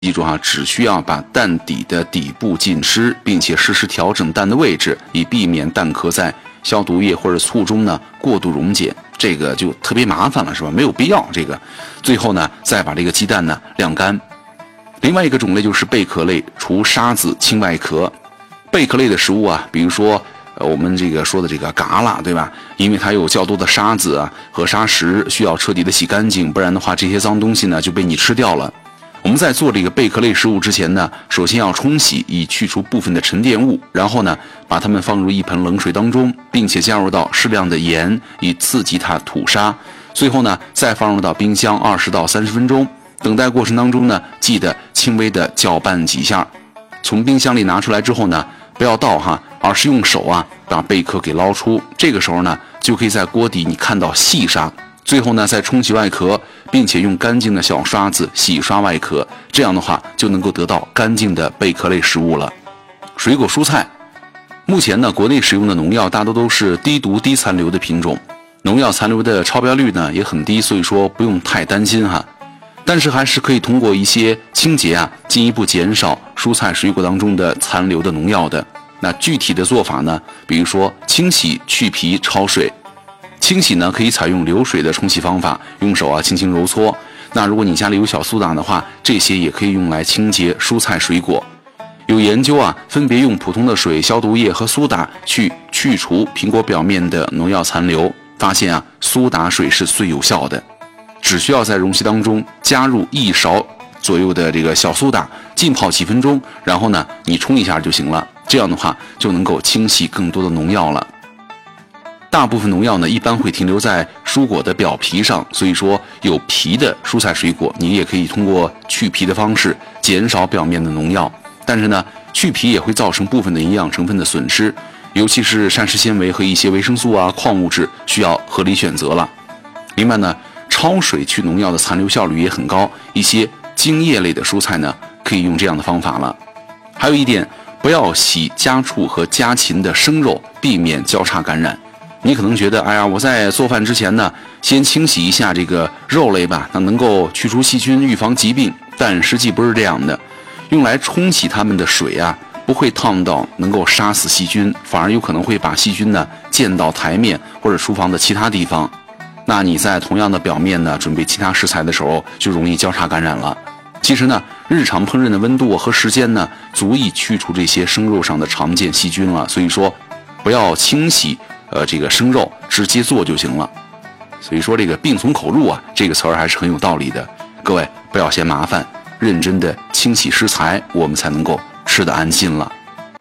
记住哈，只需要把蛋底的底部浸湿，并且适时调整蛋的位置，以避免蛋壳在消毒液或者醋中呢过度溶解，这个就特别麻烦了，是吧？没有必要这个。最后呢，再把这个鸡蛋呢晾干。另外一个种类就是贝壳类，除沙子清外壳。贝壳类的食物啊，比如说我们这个说的这个蛤蜊，对吧？因为它有较多的沙子啊和沙石，需要彻底的洗干净，不然的话这些脏东西呢就被你吃掉了。我们在做这个贝壳类食物之前呢，首先要冲洗，以去除部分的沉淀物，然后呢，把它们放入一盆冷水当中，并且加入到适量的盐，以刺激它吐沙。最后呢，再放入到冰箱20到30分钟。等待过程当中呢，记得轻微的搅拌几下。从冰箱里拿出来之后呢，不要倒哈，而是用手啊把贝壳给捞出。这个时候呢，就可以在锅底你看到细沙。最后呢，再冲洗外壳，并且用干净的小刷子洗刷外壳，这样的话就能够得到干净的贝壳类食物了。水果蔬菜，目前呢，国内使用的农药大多都是低毒低残留的品种，农药残留的超标率呢也很低，所以说不用太担心哈。但是还是可以通过一些清洁啊，进一步减少蔬菜水果当中的残留的农药的。那具体的做法呢，比如说清洗、去皮、焯水。清洗呢，可以采用流水的冲洗方法，用手啊轻轻揉搓。那如果你家里有小苏打的话，这些也可以用来清洁蔬菜水果。有研究啊，分别用普通的水、消毒液和苏打去除苹果表面的农药残留，发现啊，苏打水是最有效的。只需要在容器当中加入1勺左右的这个小苏打，浸泡几分钟，然后呢，你冲一下就行了。这样的话就能够清洗更多的农药了。大部分农药呢，一般会停留在蔬果的表皮上，所以说有皮的蔬菜水果，你也可以通过去皮的方式减少表面的农药。但是呢，去皮也会造成部分的营养成分的损失，尤其是膳食纤维和一些维生素啊、矿物质，需要合理选择了。另外呢，焯水去农药的残留效率也很高，一些茎叶类的蔬菜呢，可以用这样的方法了。还有一点，不要洗家畜和家禽的生肉，避免交叉感染。你可能觉得，哎呀，我在做饭之前呢，先清洗一下这个肉类吧，那能够去除细菌，预防疾病。但实际不是这样的，用来冲洗它们的水啊，不会烫到能够杀死细菌，反而有可能会把细菌呢溅到台面或者厨房的其他地方。那你在同样的表面呢，准备其他食材的时候，就容易交叉感染了。其实呢，日常烹饪的温度和时间呢，足以去除这些生肉上的常见细菌了。所以说，不要清洗。这个生肉直接做就行了。所以说这个病从口入啊，这个词儿还是很有道理的。各位不要嫌麻烦，认真的清洗食材，我们才能够吃得安心了。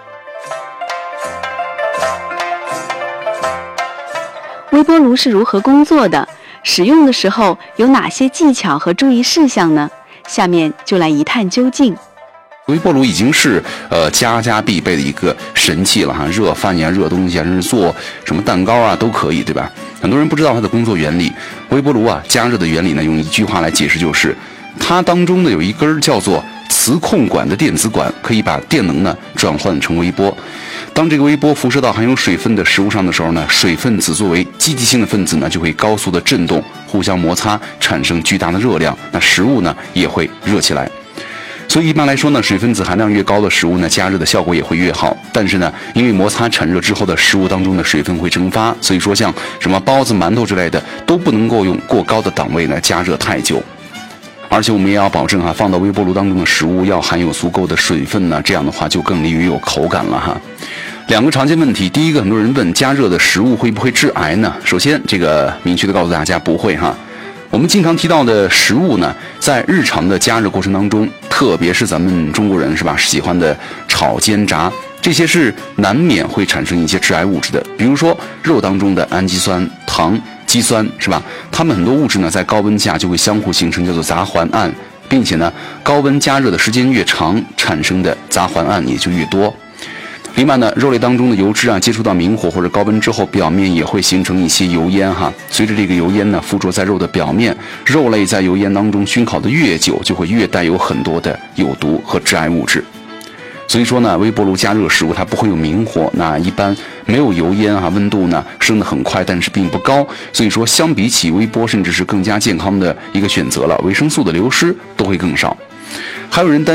微波炉是如何工作的？使用的时候有哪些技巧和注意事项呢？下面就来一探究竟。 微波炉已经是家家必备的一个神器了哈，热饭呀、热东西啊，甚至做什么蛋糕啊都可以，对吧？很多人不知道它的工作原理。微波炉啊，加热的原理呢，用一句话来解释就是，它当中呢有一根叫做磁控管的电子管，可以把电能呢转换成微波。当这个微波辐射到含有水分的食物上的时候呢，水分子作为积极性的分子呢，就会高速的振动，互相摩擦，产生巨大的热量，那食物呢也会热起来。所以一般来说呢，水分子含量越高的食物呢，加热的效果也会越好。但是呢，因为摩擦产热之后的食物当中的水分会蒸发，所以说像什么包子、馒头之类的都不能够用过高的档位呢加热太久。而且我们也要保证哈，放到微波炉当中的食物要含有足够的水分呢，这样的话就更利于有口感了哈。两个常见问题，第一个，很多人问加热的食物会不会致癌呢？首先，这个明确的告诉大家不会哈。我们经常提到的食物呢，在日常的加热过程当中，特别是咱们中国人是吧，喜欢的炒、煎、炸，这些是难免会产生一些致癌物质的。比如说肉当中的氨基酸、糖、肌酸是吧？它们很多物质呢，在高温下就会相互形成叫做杂环胺，并且呢，高温加热的时间越长，产生的杂环胺也就越多。另外呢，肉类当中的油脂啊，接触到明火或者高温之后，表面也会形成一些油烟哈。随着这个油烟呢附着在肉的表面，肉类在油烟当中熏烤的越久，就会越带有很多的有毒和致癌物质。所以说呢，微波炉加热食物它不会有明火，那一般没有油烟啊，温度呢升得很快，但是并不高。所以说，相比起微波，甚至是更加健康的一个选择了，维生素的流失都会更少。还有人担